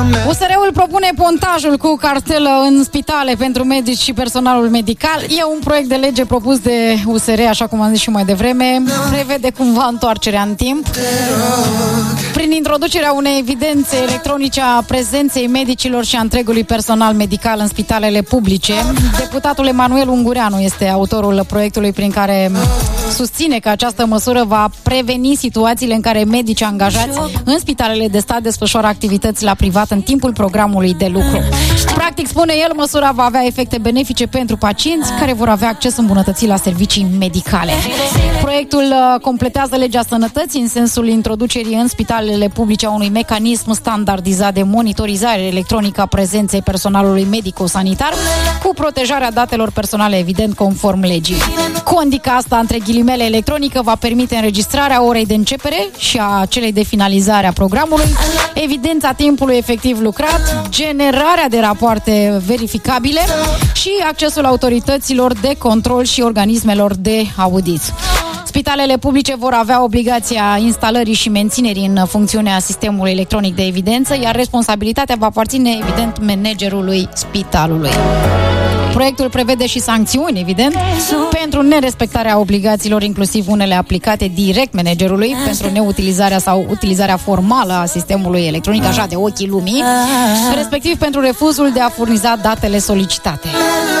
USR-ul propune pontajul cu cartelă în spitale pentru medici și personalul medical. E un proiect de lege propus de USR, așa cum am zis și mai devreme. Prevede cumva întoarcerea în timp prin introducerea unei evidențe electronice a prezenței medicilor și a întregului personal medical în spitalele publice. Deputatul Emanuel Ungureanu este autorul proiectului prin care susține că această măsură va preveni situațiile în care medici angajați în spitalele de stat desfășoară activități la privat în timpul programului de lucru. Practic, spune el, măsura va avea efecte benefice pentru pacienți care vor avea acces îmbunătățit la servicii medicale. Proiectul completează legea sănătății în sensul introducerii în spitalele publice a unui mecanism standardizat de monitorizare electronică a prezenței personalului medico-sanitar cu protejarea datelor personale, evident, conform legii. Condica asta, între ghilimele, electronică va permite înregistrarea orei de începere și a celei de finalizare a programului, evidența timpului efectiv lucrat, generarea de rapoarte verificabile și accesul autorităților de control și organismelor de audit. Spitalele publice vor avea obligația instalării și menținerii în funcțiune a sistemului electronic de evidență, iar responsabilitatea va aparține, evident, managerului spitalului. Proiectul prevede și sancțiuni, evident, pentru nerespectarea obligațiilor, inclusiv unele aplicate direct managerului, pentru neutilizarea sau utilizarea formală a sistemului electronic, așa de ochii lumii, respectiv pentru refuzul de a furniza datele solicitate.